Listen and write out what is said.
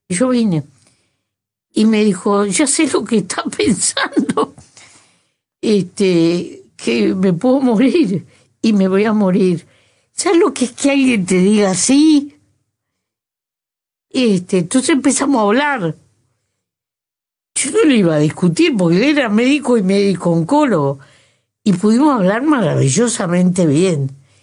Y yo vine. Y me dijo, ya sé lo que está pensando, que me puedo morir y me voy a morir. ¿Sabes lo que es que alguien te diga así? Entonces empezamos a hablar. Yo no le iba a discutir porque él era médico y médico oncólogo. Y pudimos hablar maravillosamente bien.